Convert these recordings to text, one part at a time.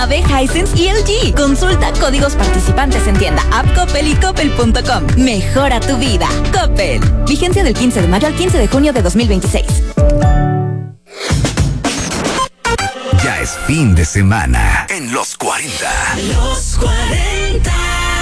Hisense y LG. Consulta códigos participantes en tienda, app Coppel y coppel.com. Mejora tu vida. Coppel. Vigencia del 15 de mayo al 15 de junio de 2026. Ya es fin de semana en Los 40. Los 40.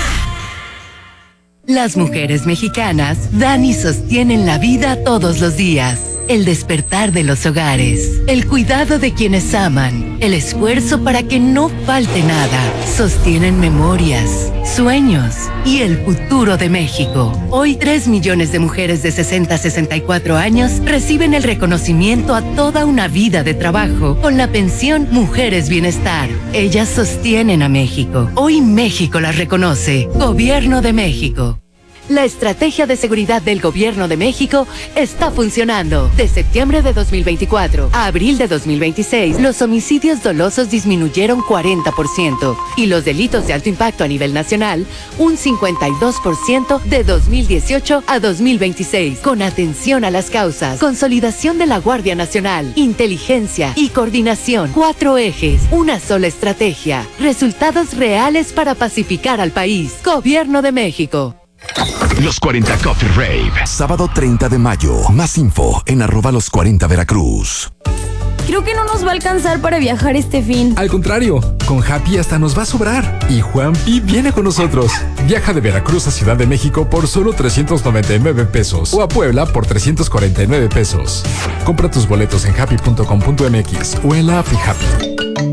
Las mujeres mexicanas dan y sostienen la vida todos los días. El despertar de los hogares, el cuidado de quienes aman, el esfuerzo para que no falte nada. Sostienen memorias, sueños y el futuro de México. Hoy 3 millones de mujeres de 60 a 64 años reciben el reconocimiento a toda una vida de trabajo con la pensión Mujeres Bienestar. Ellas sostienen a México. Hoy México las reconoce. Gobierno de México. La estrategia de seguridad del Gobierno de México está funcionando. De septiembre de 2024 a abril de 2026, los homicidios dolosos disminuyeron 40% y los delitos de alto impacto a nivel nacional un 52% de 2018 a 2026. Con atención a las causas, consolidación de la Guardia Nacional, inteligencia y coordinación. 4 ejes, una sola estrategia. Resultados reales para pacificar al país. Gobierno de México. Los 40 Coffee Rave. Sábado 30 de mayo. Más info en @los40 Veracruz. Creo que no nos va a alcanzar para viajar este fin. Al contrario, con Happy hasta nos va a sobrar. Y Juanpi viene con nosotros. Viaja de Veracruz a Ciudad de México por solo 399 pesos o a Puebla por 349 pesos. Compra tus boletos en happy.com.mx o en la app Happy.